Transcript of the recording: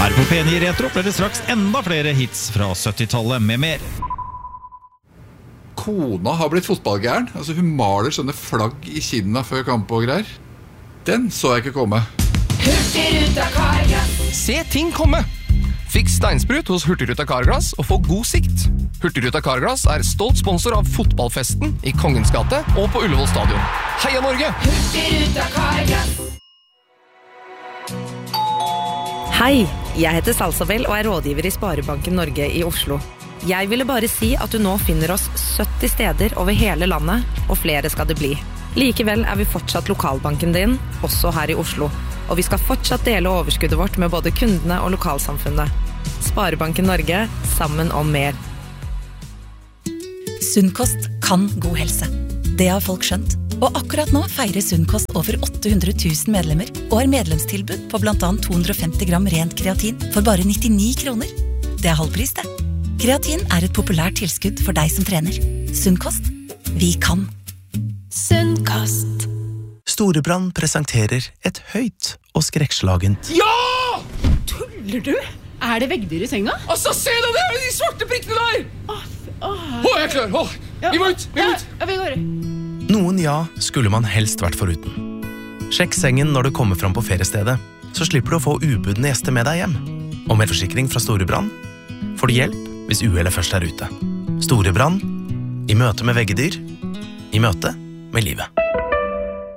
Her på P9 Retro blir det straks enda flere hits fra 70-tallet med mer. Kona har blitt fotballgæren. Altså hun maler sånne flagg i kinna før kamp og greier. Den så jeg ikke komme. Hurtigruta Carglass. Se ting komme! Fiks steinsprut hos Hurtigruta Carglass og få god sikt. Hurtigruta Carglass stolt sponsor av fotballfesten i Kongens gate og på Ullevål stadion. Heia Norge! Hurtigruta Carglass. Hei, jeg heter Salsabel og rådgiver i Sparebanken Norge i Oslo. Jeg ville bare si at du nå finner oss 70 steder over hele landet, og flere skal det bli. Likevel vi fortsatt lokalbanken din, også her i Oslo. Og vi skal fortsatt dele overskuddet vårt med både kundene og lokalsamfunnet. Sparebanken Norge, sammen om mer. Sunnkost kan god helse. Det har folk skjønt. Og akkurat nå feirer Sunnkost over 800 000 medlemmer, og har medlemstilbud på blant annet 250 gram rent kreatin for bare 99 kroner. Det halvpris, det. Kreatin et populært tilskudd for deg som trener. Sunnkost. Vi kan. Sunnkost. Storebrand presenterer et høyt og skrekkslagent. Ja! Tuller du? Det veggdyr i senga? Altså, se det der, de svarte prikkene der! Jeg er klar, vi må ut, Ja, vi går. Noen skulle man helst vært foruten. Sjekk sengen når du kommer fram på feriestedet, så slipper du å få ubudne gjester med deg hjem. Og med forsikring fra Storebrand får du hjelp hvis uhellet først ute. Storebrand, i møte med veggedyr, i møte med livet.